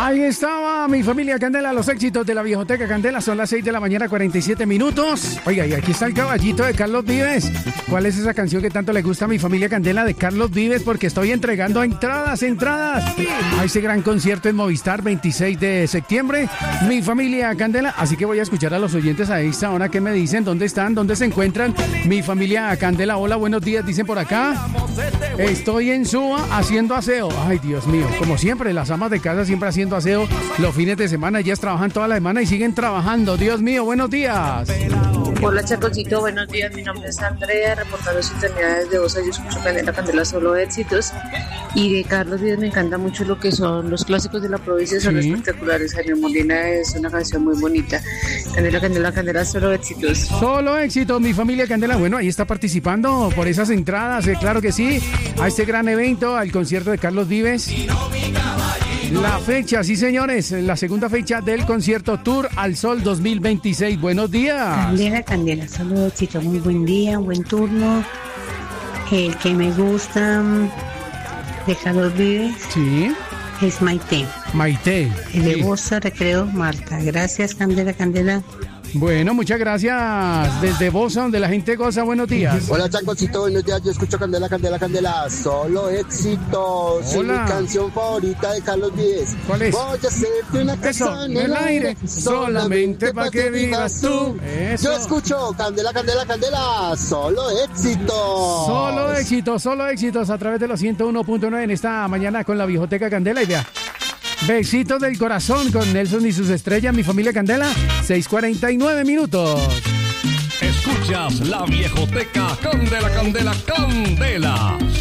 Ahí estaba mi familia Candela, los éxitos de la Viejoteca Candela. Son las 6 de la mañana, 47 minutos. Oiga, y aquí está el caballito de Carlos Vives. ¿Cuál es esa canción que tanto le gusta a mi familia Candela de Carlos Vives? Porque estoy entregando entradas a ese gran concierto en Movistar, 26 de septiembre. Mi familia Candela. Así que voy a escuchar a los oyentes a esta hora que me dicen dónde están, dónde se encuentran. Mi familia Candela, hola, buenos días, dicen por acá. Estoy en Suba haciendo aseo. Ay, Dios mío, como siempre, las amas de casa siempre haciendo aseo los fines de semana. Ellas trabajan toda la semana y siguen trabajando. Dios mío, buenos días. Hola, Chacocito, buenos días. Mi nombre es Andrea, reportando sintonía desde Bosa. Yo escucho Candela, Candela, solo éxitos. Y de Carlos Vives me encanta mucho lo que son los clásicos de la provincia, son espectaculares. Jaime Molina es una canción muy bonita. Candela, Candela, Candela, solo éxitos. Solo éxitos, mi familia Candela. Bueno, ahí está participando por esas entradas, claro que sí, a este gran evento, al concierto de Carlos Vives. La fecha, sí señores, la segunda fecha del concierto Tour al Sol 2026. Buenos días. Candela, Candela, solo éxito, muy buen día, buen turno. El que me gusta de Carlos Vives es Maite. Maite. El de Bosa, Recreo, Marta. Gracias, Candela, Candela. Bueno, muchas gracias. Desde Bosa, donde la gente goza, buenos días. Hola, Chancocito, buenos días. Yo escucho Candela, Candela, Candela. Solo éxitos. Hola. Mi canción favorita de Carlos Vives. ¿Cuál es? Voy a hacerte una casa en el aire, solamente para que vivas tú. Eso. Yo escucho Candela, Candela, Candela. Solo éxitos. Solo éxitos a través de los 101.9 en esta mañana con la Viejoteca Candela. Y vea, besitos del corazón con Nelson y sus estrellas, mi familia Candela, 6:49 minutos. Escuchas la Viejoteca Candela, Candela, Candela.